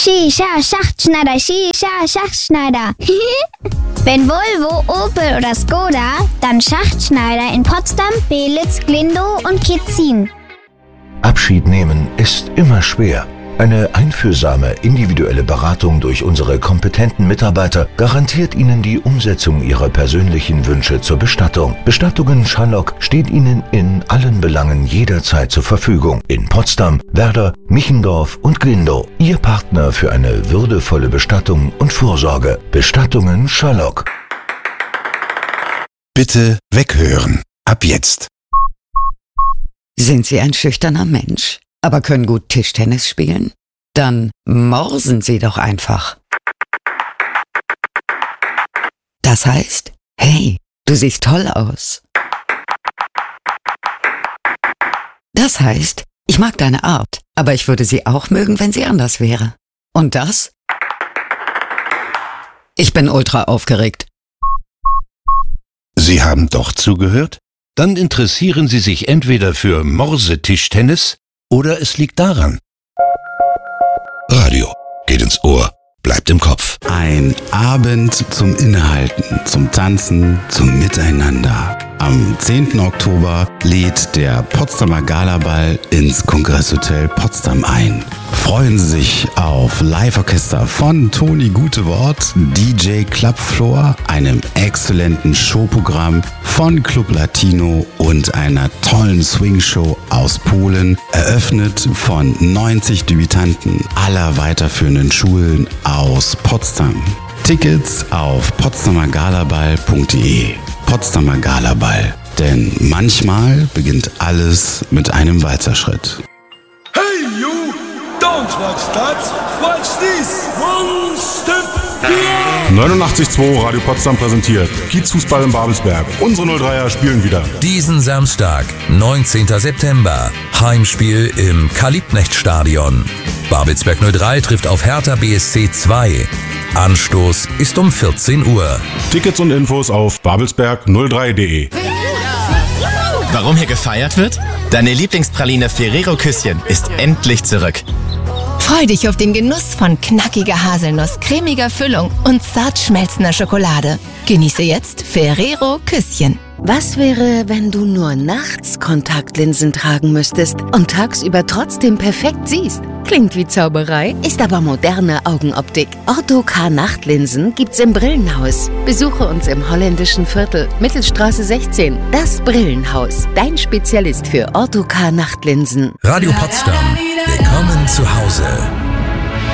Shisha, Schachtschneider, Shisha, Schachtschneider. Wenn Volvo, Opel oder Skoda, dann Schachtschneider in Potsdam, Belitz, Glindow und Kitzin. Abschied nehmen ist immer schwer. Eine einfühlsame, individuelle Beratung durch unsere kompetenten Mitarbeiter garantiert Ihnen die Umsetzung Ihrer persönlichen Wünsche zur Bestattung. Bestattungen Schallock steht Ihnen in allen Belangen jederzeit zur Verfügung. In Potsdam, Werder, Michendorf und Glindow. Ihr Partner für eine würdevolle Bestattung und Vorsorge. Bestattungen Schallock. Bitte weghören. Ab jetzt. Sind Sie ein schüchterner Mensch, aber können gut Tischtennis spielen? Dann morsen Sie doch einfach. Das heißt, hey, du siehst toll aus. Das heißt, ich mag deine Art, aber ich würde sie auch mögen, wenn sie anders wäre. Und das? Ich bin ultra aufgeregt. Sie haben doch zugehört? Dann interessieren Sie sich entweder für Morsetischtennis oder es liegt daran. Radio geht ins Ohr, bleibt im Kopf. Ein Abend zum Innehalten, zum Tanzen, zum Miteinander. Am 10. Oktober lädt der Potsdamer Galaball ins Kongresshotel Potsdam ein. Freuen Sie sich auf Live-Orchester von Toni Gutewort, DJ Clubfloor, einem exzellenten Showprogramm von Club Latino und einer tollen Swing-Show aus Polen, eröffnet von 90 Debütanten aller weiterführenden Schulen aus Potsdam. Tickets auf potsdamergalaball.de. Potsdamer Galaball. Denn manchmal beginnt alles mit einem Walzerschritt. Hey you, don't watch that, watch this. One step beyond. 89.2 Radio Potsdam präsentiert Kiezfußball in Babelsberg. Unsere 03er spielen wieder. Diesen Samstag, 19. September, Heimspiel im Karl-Liebknecht-Stadion. Babelsberg 03 trifft auf Hertha BSC 2. Anstoß ist um 14 Uhr. Tickets und Infos auf babelsberg03.de. Warum hier gefeiert wird? Deine Lieblingspraline Ferrero Küsschen ist endlich zurück. Freu dich auf den Genuss von knackiger Haselnuss, cremiger Füllung und zart schmelzender Schokolade. Genieße jetzt Ferrero Küsschen. Was wäre, wenn du nur nachts Kontaktlinsen tragen müsstest und tagsüber trotzdem perfekt siehst? Klingt wie Zauberei, ist aber moderne Augenoptik. Ortho-K Nachtlinsen gibt's im Brillenhaus. Besuche uns im holländischen Viertel, Mittelstraße 16. Das Brillenhaus, dein Spezialist für Ortho-K Nachtlinsen. Radio Potsdam, willkommen zu Hause.